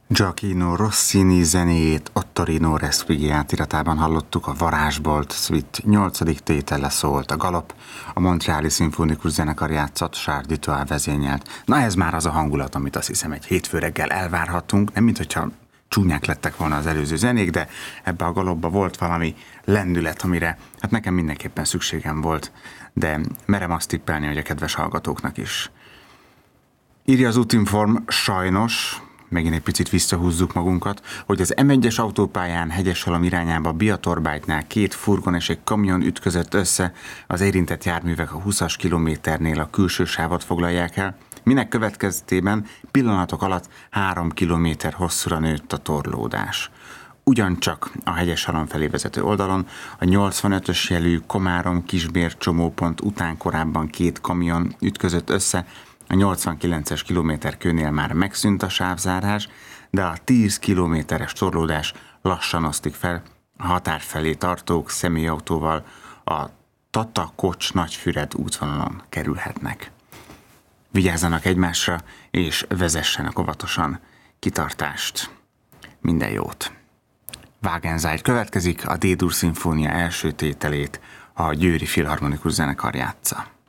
Gioachino Rossini zenéjét Ottorino Respighi iratában hallottuk, a Varázsbolt Suite 8. tétele szólt, a Galop, a Montreali Szimfonikus Zenekar játszott, Charles Dutoit vezényelt. Na ez már az a hangulat, amit azt hiszem egy hétfő reggel elvárhatunk, nem minthogyha csúnyák lettek volna az előző zenék, de ebbe a Galopba volt valami lendület, amire hát nekem mindenképpen szükségem volt, de merem azt tippelni, hogy a kedves hallgatóknak is. Írja az Útinform, sajnos, megint egy picit visszahúzzuk magunkat, hogy az M1-es autópályán Hegyeshalom irányába Biatorbágynál 2 furgon és egy kamion ütközött össze, az érintett járművek a 20-as kilométernél a külső sávot foglalják el, minek következtében pillanatok alatt 3 kilométer hosszúra nőtt a torlódás. Ugyancsak a Hegyeshalom felé vezető oldalon a 85-ös jelű Komárom-Kisbér csomópont után korábban 2 kamion ütközött össze, a 89-es kilométerkőnél már megszűnt a sávzárás, de a 10 kilométeres torlódás lassan osztik fel, a határ felé tartók személyautóval a Tata-Kocs-Nagyfüred útvonalon kerülhetnek. Vigyázzanak egymásra, és vezessenek óvatosan. Kitartást. Minden jót. Wagenseil következik, a D-dur szimfónia első tételét a Győri Filharmonikus Zenekar játsza.